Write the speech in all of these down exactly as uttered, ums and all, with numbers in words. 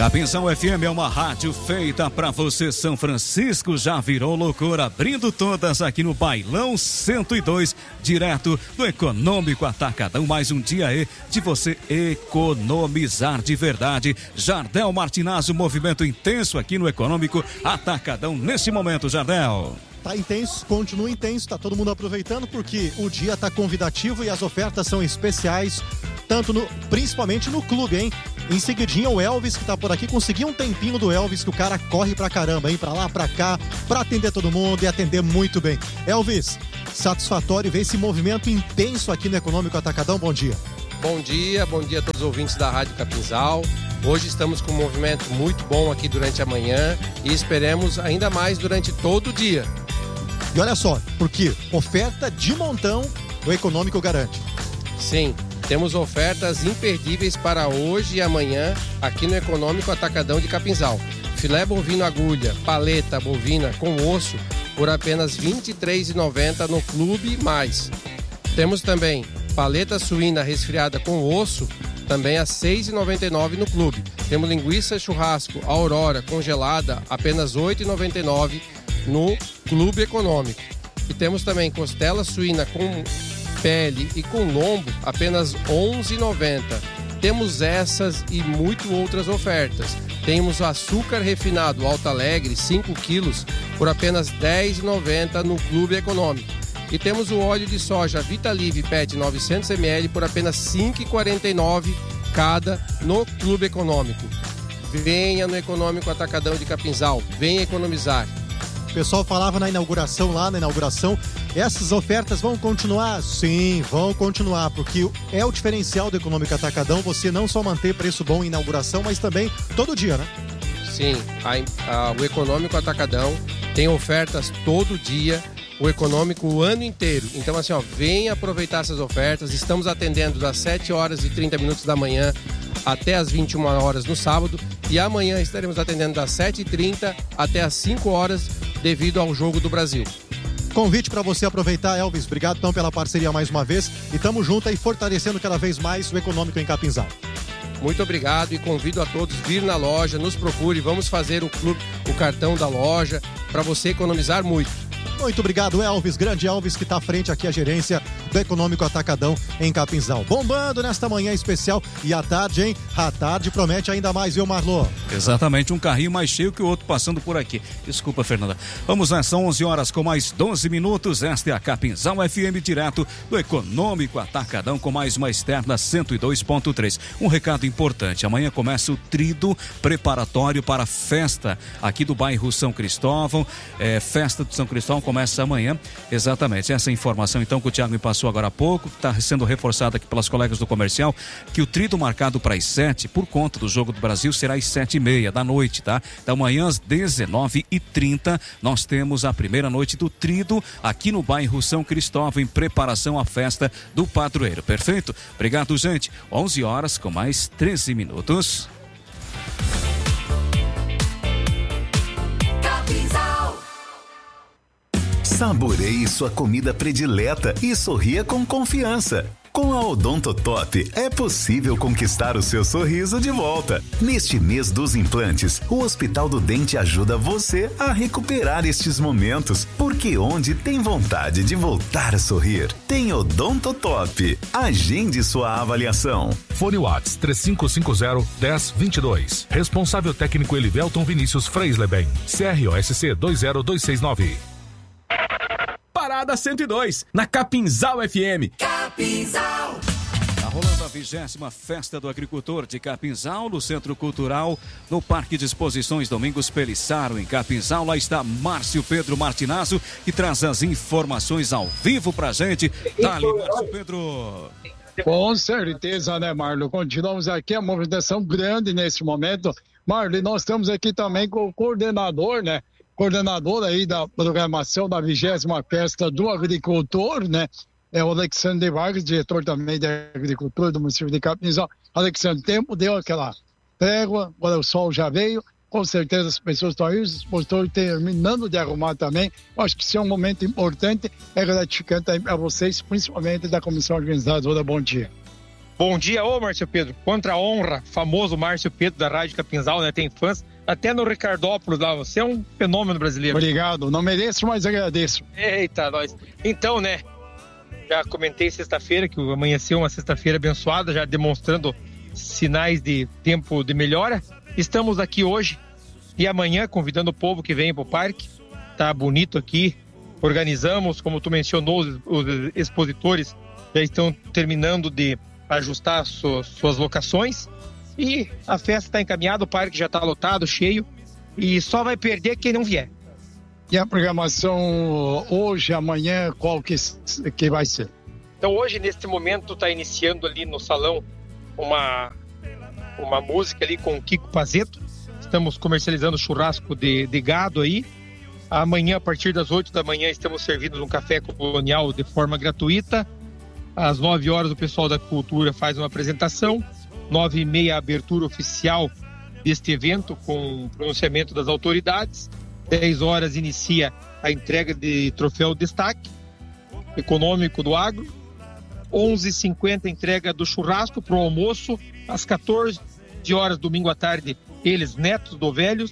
Capinzal F M é uma rádio feita pra você. São Francisco já virou loucura, abrindo todas aqui no Bailão cento e dois, direto do Econômico Atacadão. Mais um dia aí de você economizar de verdade. Jardel Martinazzo, movimento intenso aqui no Econômico Atacadão nesse momento, Jardel. Tá intenso, continua intenso, tá todo mundo aproveitando porque o dia tá convidativo e as ofertas são especiais, tanto no, principalmente no clube, hein? Em seguidinha o Elvis, que tá por aqui, conseguiu um tempinho do Elvis, que o cara corre pra caramba, hein? Pra lá, pra cá, pra atender todo mundo e atender muito bem. Elvis, satisfatório ver esse movimento intenso aqui no Econômico Atacadão, bom dia. Bom dia, bom dia a todos os ouvintes da Rádio Capinzal. Hoje estamos com um movimento muito bom aqui durante a manhã e esperemos ainda mais durante todo o dia. E olha só, porque oferta de montão o Econômico garante. Sim, temos ofertas imperdíveis para hoje e amanhã aqui no Econômico Atacadão de Capinzal. Filé bovino agulha, paleta bovina com osso por apenas vinte e três reais e noventa centavos no Clube Mais. Temos também paleta suína resfriada com osso, também a seis reais e noventa e nove centavos no Clube. Temos linguiça churrasco Aurora congelada, apenas oito reais e noventa e nove centavos no Clube Econômico. E temos também costela suína com pele e com lombo, apenas onze reais e noventa centavos. Temos essas e muito outras ofertas. Temos açúcar refinado Alto Alegre, cinco quilos, por apenas dez reais e noventa centavos no Clube Econômico. E temos o óleo de soja Vitalive Pet novecentos mililitros por apenas cinco reais e quarenta e nove centavos cada no Clube Econômico. Venha no Econômico Atacadão de Capinzal, venha economizar. O pessoal falava na inauguração, lá na inauguração, essas ofertas vão continuar? Sim, vão continuar, porque é o diferencial do Econômico Atacadão, você não só manter preço bom em inauguração, mas também todo dia, né? Sim, a, a, o Econômico Atacadão tem ofertas todo dia, o Econômico o ano inteiro. Então assim, ó, venha aproveitar essas ofertas, estamos atendendo das sete horas e trinta minutos da manhã até as vinte e uma horas no sábado e amanhã estaremos atendendo das sete e trinta até as cinco horas devido ao Jogo do Brasil. Convite para você aproveitar, Elvis. Obrigado então pela parceria mais uma vez e tamo junto aí fortalecendo cada vez mais o Econômico em Capinzal. Muito obrigado e convido a todos a vir na loja, nos procure, vamos fazer o clube, o cartão da loja para você economizar muito. Muito obrigado, Elvis, grande Elvis, que está à frente aqui a gerência do Econômico Atacadão em Capinzal. Bombando nesta manhã especial e à tarde, hein? À tarde promete ainda mais, viu, Marlô? Exatamente, um carrinho mais cheio que o outro passando por aqui. Desculpa, Fernanda. Vamos lá, são onze horas com mais doze minutos. Esta é a Capinzal F M, direto do Econômico Atacadão, com mais uma externa cento e dois ponto três. Um recado importante, amanhã começa o trido preparatório para a festa aqui do bairro São Cristóvão. É, festa de São Cristóvão começa amanhã, exatamente. Essa informação então que o Thiago me passou agora há pouco, está sendo reforçada aqui pelas colegas do comercial, que o trido marcado para as sete, por conta do Jogo do Brasil, será às sete e meia da noite, tá? Então amanhã às dezenove e trinta nós temos a primeira noite do trido aqui no bairro São Cristóvão, em preparação à festa do padroeiro, perfeito? Obrigado, gente. onze horas com mais treze minutos. Saboreie sua comida predileta e sorria com confiança. Com a Odontotop é possível conquistar o seu sorriso de volta. Neste mês dos implantes, o Hospital do Dente ajuda você a recuperar estes momentos, porque onde tem vontade de voltar a sorrir, tem Odontotop. Agende sua avaliação. Fone Whats três cinco cinco zero, um zero dois dois. Responsável técnico Elivelton Vinícius Freisleben. C R O S C dois zero dois seis nove. Parada cento e dois, na Capinzal F M. Capinzal. Tá rolando a vigésima Festa do Agricultor de Capinzal, no Centro Cultural, no Parque de Exposições Domingos Pelissaro, em Capinzal. Lá está Márcio Pedro Martinazzo, que traz as informações ao vivo pra gente. Tá ali, Márcio Pedro. Com certeza, né, Marlon? Continuamos aqui, a movimentação grande nesse momento. Marlon, nós estamos aqui também com o coordenador, né? Coordenador aí da programação da vigésima Festa do Agricultor, né? É o Alexandre Vargas, diretor também da Agricultura do município de Capinzal. Alexandre, o tempo deu aquela trégua, agora o sol já veio, com certeza as pessoas estão aí, os expositores terminando de arrumar também. Eu acho que isso é um momento importante, é gratificante para vocês, principalmente da comissão organizadora. Bom dia. Bom dia, ô Márcio Pedro. Contra a honra, famoso Márcio Pedro da Rádio Capinzal, né? Tem fãs até no Ricardópolis lá. Você é um fenômeno brasileiro. Obrigado. Não mereço, mas agradeço. Eita, nós. Então, né? Já comentei sexta-feira que amanheceu uma sexta-feira abençoada, já demonstrando sinais de tempo de melhora. Estamos aqui hoje e amanhã convidando o povo que vem pro parque. Tá bonito aqui. Organizamos, como tu mencionou, os, os expositores já estão terminando de ajustar suas, suas locações e a festa está encaminhada, o parque já está lotado, cheio e só vai perder quem não vier. E a programação hoje, amanhã, qual que, que vai ser? Então hoje, neste momento, está iniciando ali no salão uma, uma música ali com o Kiko Pazeto. Estamos comercializando churrasco de, de gado aí. Amanhã, a partir das oito da manhã, estamos servindo um café colonial de forma gratuita. Às nove horas, o pessoal da cultura faz uma apresentação. Nove e meia, a abertura oficial deste evento com o pronunciamento das autoridades. Dez horas, inicia a entrega de troféu destaque econômico do agro. Onze e cinquenta, entrega do churrasco para o almoço. Às quatorze horas, domingo à tarde, eles, netos do velhos.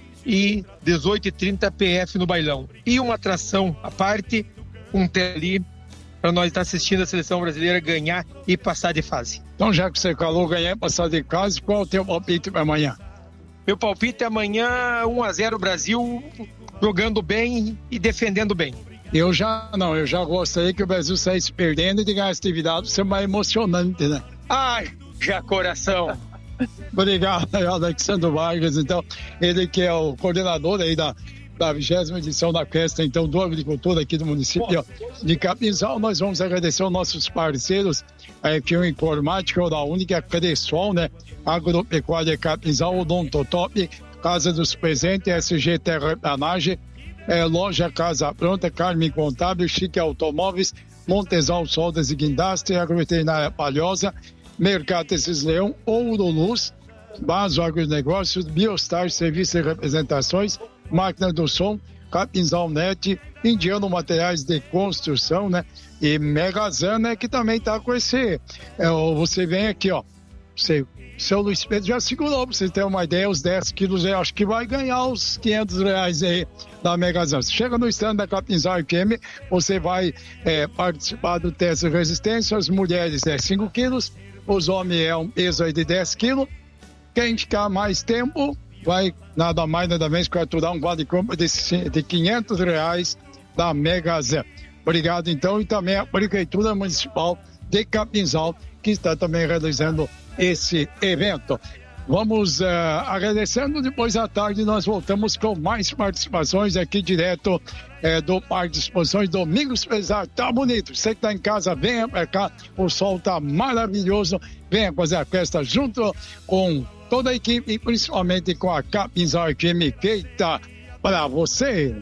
E dezoito e trinta, P F no bailão. E uma atração à parte, um tele para nós estar assistindo a seleção brasileira ganhar e passar de fase. Então, já que você falou ganhar e passar de fase, qual é o teu palpite para amanhã? Meu palpite é amanhã um a zero Brasil, jogando bem e defendendo bem. Eu já não, eu já gostaria que o Brasil saísse perdendo e de ganhar atividade, isso é mais emocionante, né? Ai, já coração! Obrigado, Alexandre Vargas, então, ele que é o coordenador aí da da vigésima edição da festa, então, do agricultor aqui do município de Capinzal. Nós vamos agradecer aos nossos parceiros, a F um Informática, da Única, Cresol, né? Agropecuária Capinzal, Odontotop, Casa dos Presentes, S G Terraplanagem, é, Loja Casa Pronta, Carmen Contábil, Chique Automóveis, Montesal Soldas e Guindastre, Agroveterinária Palhosa, Mercates Leão, Ouro Luz, Baso Agronegócios, Biostar, Serviços e Representações, Máquina do Som, Capinzal Net, Indiano Materiais de Construção, né? E Megazana, que também tá com esse... É, você vem aqui, ó. Você, seu Luiz Pedro já segurou, pra você ter uma ideia, os dez quilos, eu acho que vai ganhar os quinhentos reais aí da Megazana. Você chega no stand da Capinzal F M, você vai é, participar do teste de resistência, as mulheres é cinco quilos, os homens é um peso aí de dez quilos. Quem ficar mais tempo vai nada mais, nada menos que aturar um vale compra de, de quinhentos reais da Megazana. Obrigado, então, e também a Prefeitura Municipal de Capinzal, que está também realizando esse evento. Vamos uh, agradecendo, depois à tarde nós voltamos com mais participações aqui direto uh, do Parque de Exposições Domingos Pesado. Tá bonito, você que tá em casa, venha pra cá, o sol tá maravilhoso, venha fazer a festa junto com toda a equipe e principalmente com a Capinzal F M feita para você.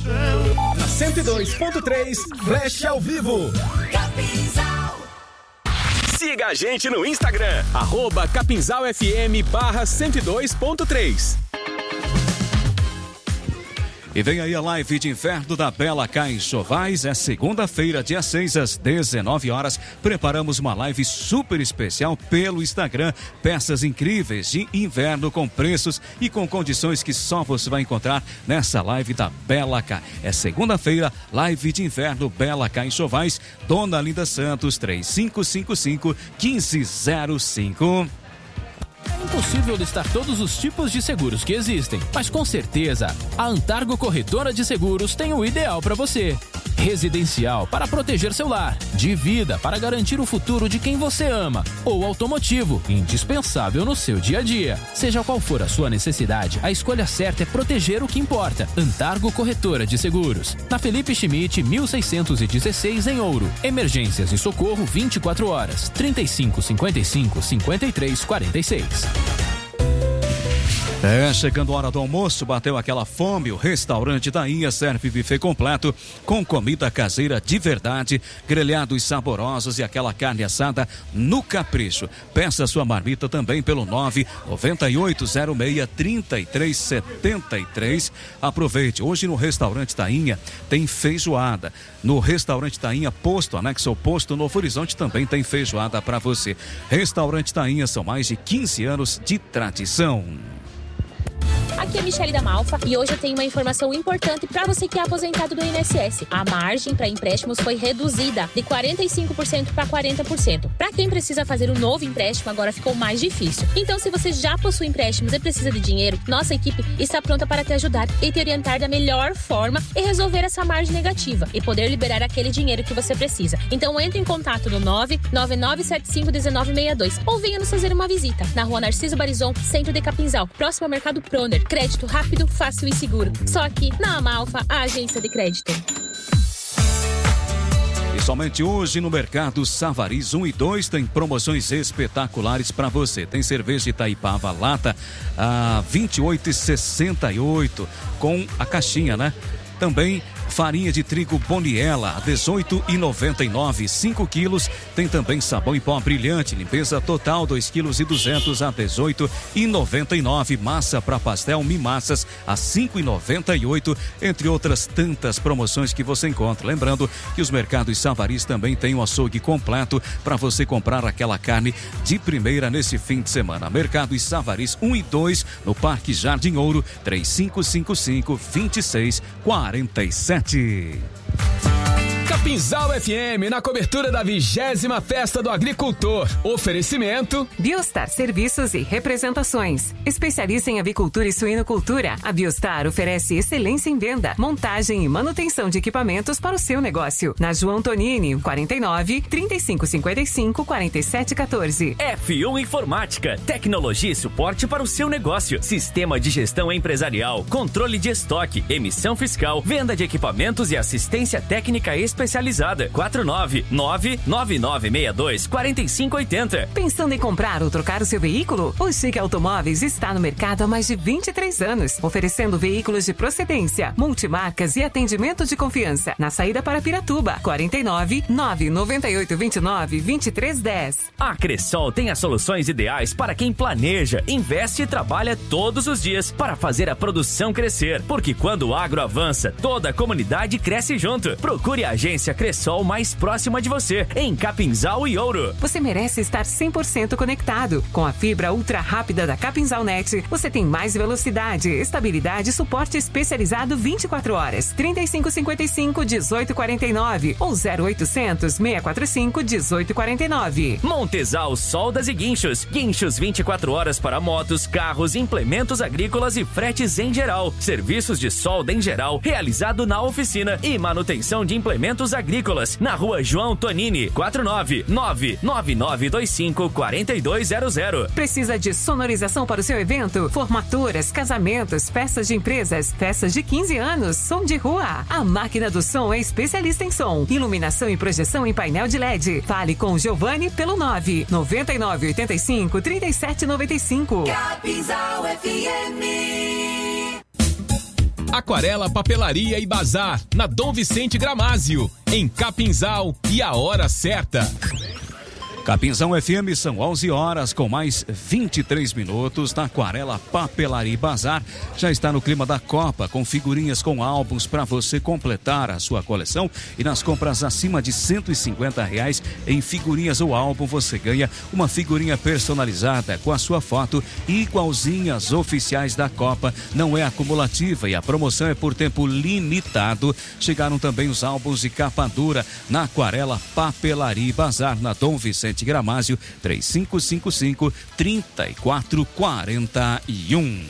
Na cento e dois ponto três, Flash ao vivo. Capinzal. Siga a gente no Instagram, arroba Capinzal F M barra cento e dois ponto três. E vem aí a live de inverno da Bela Cá em Chovais. É segunda-feira, dia seis, às dezenove horas. Preparamos uma live super especial pelo Instagram. Peças incríveis de inverno com preços e com condições que só você vai encontrar nessa live da Bela Cá. É segunda-feira, live de inverno Bela Cá em Chovais. Dona Linda Santos, três cinco cinco cinco, um cinco zero cinco. É impossível listar todos os tipos de seguros que existem, mas com certeza a Antargo Corretora de Seguros tem o ideal para você. Residencial para proteger seu lar, de vida para garantir o futuro de quem você ama, ou automotivo, indispensável no seu dia a dia. Seja qual for a sua necessidade, a escolha certa é proteger o que importa. Antargo Corretora de Seguros, na Felipe Schmidt, mil seiscentos e dezesseis, em Ouro. Emergências e socorro vinte e quatro horas, trinta e cinco, cinquenta e cinco, cinquenta e três, quarenta e seis. É, chegando a hora do almoço, bateu aquela fome, o restaurante Tainha serve buffet completo com comida caseira de verdade, grelhados saborosos e aquela carne assada no capricho. Peça sua marmita também pelo nove nove oito zero seis três três sete três. Aproveite, hoje no restaurante Tainha tem feijoada. No restaurante Tainha, posto, anexo ao posto Novo Horizonte, também tem feijoada para você. Restaurante Tainha, são mais de quinze anos de tradição. Aqui é a Michele da Malfa e hoje eu tenho uma informação importante para você que é aposentado do I N S S. A margem para empréstimos foi reduzida de quarenta e cinco por cento para quarenta por cento. Para quem precisa fazer um novo empréstimo, agora ficou mais difícil. Então, se você já possui empréstimos e precisa de dinheiro, nossa equipe está pronta para te ajudar e te orientar da melhor forma e resolver essa margem negativa e poder liberar aquele dinheiro que você precisa. Então, entre em contato no nove nove nove sete cinco um nove seis dois ou venha nos fazer uma visita na Rua Narciso Barizon, centro de Capinzal, próximo ao Mercado Proner. Crédito rápido, fácil e seguro. Só aqui na Amalfa, a agência de crédito. E somente hoje no Mercado Savariz um e dois tem promoções espetaculares para você. Tem cerveja Itaipava lata a vinte e oito reais e sessenta e oito com a caixinha, né? Também farinha de trigo Boniela a dezoito reais e noventa e nove, cinco quilos. Tem também sabão em pó brilhante, limpeza total dois quilos e duzentos a dezoito reais e noventa e nove. Massa para pastel Mimassas a cinco reais e noventa e oito, entre outras tantas promoções que você encontra. Lembrando que os mercados Savariz também tem um açougue completo para você comprar aquela carne de primeira nesse fim de semana. Mercado Savariz um e dois no Parque Jardim Ouro, três cinco cinco cinco, dois seis quatro sete. Capinzal F M na cobertura da vigésima Festa do Agricultor. Oferecimento Biostar Serviços e Representações. Especialista em avicultura e suinocultura, a Biostar oferece excelência em venda, montagem e manutenção de equipamentos para o seu negócio. Na João Tonini, quarenta e nove, trinta e cinco cinquenta e cinco, quarenta e sete quatorze. F um Informática, tecnologia e suporte para o seu negócio. Sistema de gestão empresarial, controle de estoque, emissão fiscal, venda de equipamentos e assistência técnica especializada. Especializada. quatro nove nove nove nove seis dois quatro cinco oito zero. Pensando em comprar ou trocar o seu veículo? O Chique Automóveis está no mercado há mais de vinte e três anos, oferecendo veículos de procedência, multimarcas e atendimento de confiança. Na saída para Piratuba, quarenta e nove nove nove oito dois nove vinte e três dez. A Cressol tem as soluções ideais para quem planeja, investe e trabalha todos os dias para fazer a produção crescer. Porque quando o agro avança, toda a comunidade cresce junto. Procure a agência Cressol mais próxima de você, em Capinzal e Ouro. Você merece estar cem por cento conectado. Com a fibra ultra rápida da Capinzal Net, você tem mais velocidade, estabilidade e suporte especializado vinte e quatro horas. trinta e cinco cinquenta e cinco, dezoito quarenta e nove ou zero oitocentos, seiscentos e quarenta e cinco, dezoito quarenta e nove. Montesal Soldas e Guinchos. Guinchos vinte e quatro horas para motos, carros, implementos agrícolas e fretes em geral. Serviços de solda em geral, realizado na oficina e manutenção de implementos agrícolas, na Rua João Tonini, quatro nove nove nove nove dois cinco quatro dois zero zero. Precisa de sonorização para o seu evento? Formaturas, casamentos, festas de empresas, festas de quinze anos, som de rua. A Máquina do Som é especialista em som, iluminação e projeção em painel de L E D. Fale com Giovanni pelo nove nove nove oito cinco, três sete nove cinco. Capinzal F M. Aquarela Papelaria e Bazar, na Dom Vicente Gramásio, em Capinzal, e a hora certa. Capinzal F M, são onze horas com mais vinte e três minutos. Na Aquarela Papelaria e Bazar já está no clima da Copa, com figurinhas com álbuns para você completar a sua coleção. E nas compras acima de cento e cinquenta reais em figurinhas ou álbum, você ganha uma figurinha personalizada com a sua foto, igualzinha às oficiais da Copa. Não é acumulativa e a promoção é por tempo limitado. Chegaram também os álbuns de capa dura na Aquarela Papelaria e Bazar, na Dom Vicente Gramásio, três cinco cinco cinco, três quatro quatro um.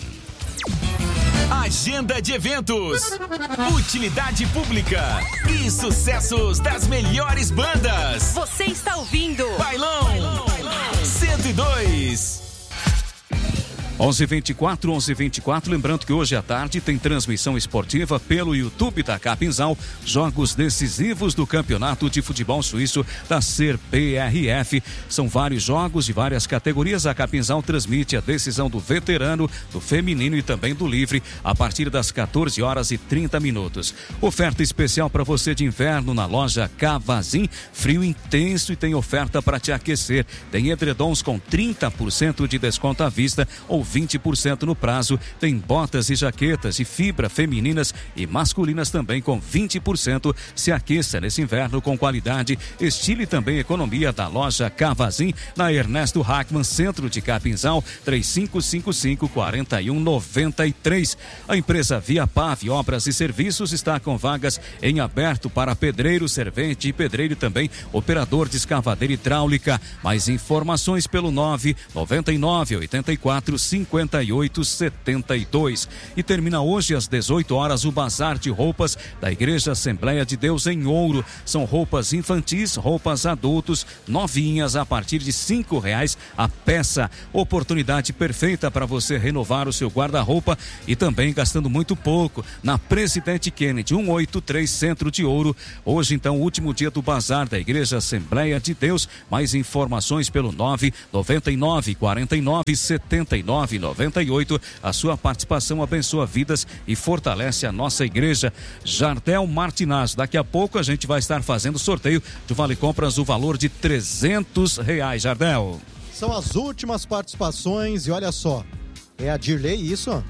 Agenda de eventos, utilidade pública e sucessos das melhores bandas. Você está ouvindo Bailão, Bailão, Bailão. cento e dois. onze e vinte e quatro, onze e vinte e quatro, lembrando que hoje à tarde tem transmissão esportiva pelo YouTube da Capinzal, jogos decisivos do Campeonato de Futebol Suíço da C B R F. São vários jogos de várias categorias. A Capinzal transmite a decisão do veterano, do feminino e também do livre a partir das quatorze horas e trinta minutos. Oferta especial para você de inverno na loja Cavazin, frio intenso e tem oferta para te aquecer. Tem edredons com trinta por cento de desconto à vista ou vinte por cento no prazo. Tem botas e jaquetas de fibra femininas e masculinas também com vinte por cento. Se aqueça nesse inverno com qualidade, estilo e também economia da loja Cavazin, na Ernesto Hackman, centro de Capinzal, três cinco cinco cinco, quatro um nove três. A empresa Via Pave Obras e Serviços está com vagas em aberto para pedreiro, servente e pedreiro e também operador de escavadeira hidráulica. Mais informações pelo nove nove nove, oito quatro, cinco oito sete dois. E termina hoje às dezoito horas o Bazar de Roupas da Igreja Assembleia de Deus em Ouro. São roupas infantis, roupas adultos, novinhas a partir de cinco reais a peça. Oportunidade perfeita para você renovar o seu guarda-roupa e também gastando muito pouco na Presidente Kennedy, cento e oitenta e três, Centro de Ouro. Hoje então, último dia do Bazar da Igreja Assembleia de Deus. Mais informações pelo nove nove nove, quatro nove, sete nove nove oito. A sua participação abençoa vidas e fortalece a nossa igreja. Jardel Martinazzo, daqui a pouco a gente vai estar fazendo sorteio de Vale Compras o valor de trezentos reais, Jardel. São as últimas participações e olha só, é a Dirley isso?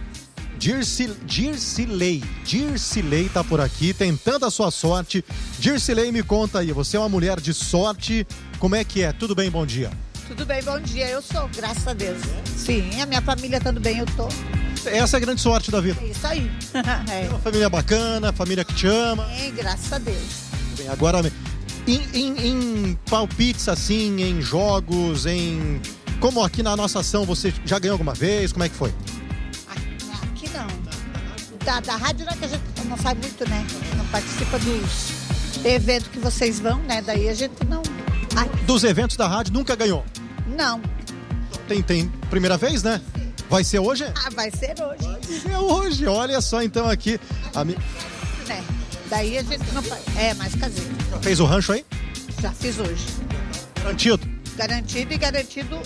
Dircilei, Dircilei tá por aqui tentando a sua sorte. Dircilei, me conta aí, você é uma mulher de sorte, como é que é? Tudo bem, bom dia? Tudo bem, bom dia, eu sou, graças a Deus. Sim, a minha família tá tudo bem, eu tô. Essa é a grande sorte da vida. É isso aí. É. Uma família bacana, família que te ama. É, graças a Deus. Bem, agora, em, em, em palpites assim, em jogos, em... Como aqui na nossa ação, você já ganhou alguma vez? Como é que foi? Aqui não. Da, da rádio não, que a gente não sabe muito, né? Não participa dos eventos que vocês vão, né? Daí a gente não... Ai. Dos eventos da rádio nunca ganhou? Não. Tem, tem primeira vez, né? Vai ser hoje? Ah, vai ser hoje. Vai ser hoje, olha só então aqui. A mi... É, daí a gente não faz. É, mais caseiro. Já fez o rancho aí? Já fiz hoje. Garantido? Garantido e garantido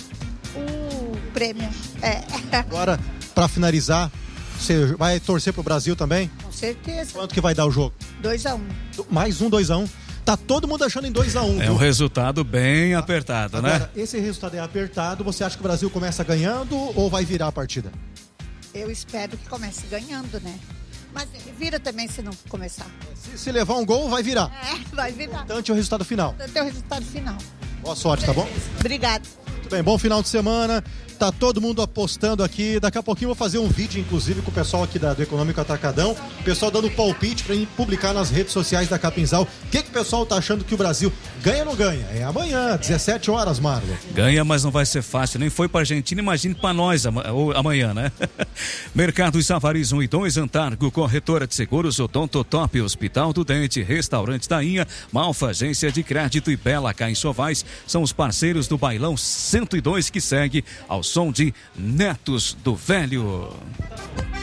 o prêmio. É. Agora, pra finalizar, você vai torcer pro Brasil também? Com certeza. Quanto que vai dar o jogo? dois a um. Mais um, dois a um. Tá todo mundo achando em dois a um. É um resultado bem apertado, Agora, né? Esse resultado é apertado, você acha que o Brasil começa ganhando ou vai virar a partida? Eu espero que comece ganhando, né? Mas vira também se não começar. Se, se levar um gol, vai virar. É, vai virar. Importante é o resultado final. Importante é o resultado final. Boa sorte, tá bom? Obrigado. Muito bem, bom final de semana. Tá todo mundo apostando aqui. Daqui a pouquinho eu vou fazer um vídeo, inclusive, com o pessoal aqui da, do Econômico Atacadão. O pessoal dando palpite pra publicar nas redes sociais da Capinzal. O que, que o pessoal tá achando que o Brasil ganha ou não ganha? É amanhã, dezessete horas, Marlon. Ganha, mas não vai ser fácil. Nem foi pra Argentina, imagine pra nós amanhã, né? Mercado Savaris um e dois, Antargo, Corretora de Seguros, Odonto Top, Hospital do Dente, Restaurante Tainha, Malfa, Agência de Crédito e Bela Cá em Sovais são os parceiros do Bailão cento e dois que segue ao som de Netos do Velho.